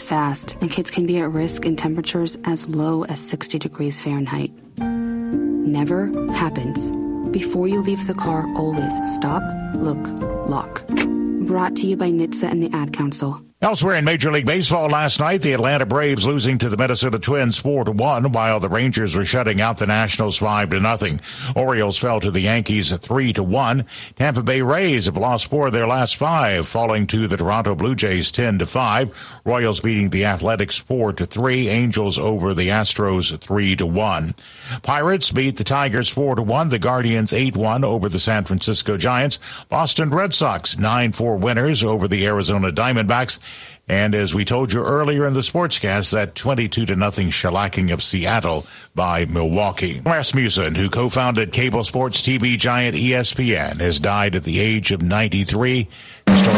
fast, and kids can be at risk in temperatures as low as 60 degrees Fahrenheit. Never happens. Before you leave the car, always stop, look, lock. Brought to you by NHTSA and the Ad Council. Elsewhere in Major League Baseball last night, the Atlanta Braves losing to the Minnesota Twins 4-1, while the Rangers were shutting out the Nationals 5-0. Orioles fell to the Yankees 3-1. Tampa Bay Rays have lost 4 of their last 5, falling to the Toronto Blue Jays 10-5. Royals beating the Athletics 4-3. Angels over the Astros 3-1. Pirates beat the Tigers 4-1. The Guardians 8-1 over the San Francisco Giants. Boston Red Sox 9-4 winners over the Arizona Diamondbacks. And as we told you earlier in the sportscast, that 22-0 shellacking of Seattle by Milwaukee. Rasmussen, who co-founded cable sports TV giant ESPN, has died at the age of 93.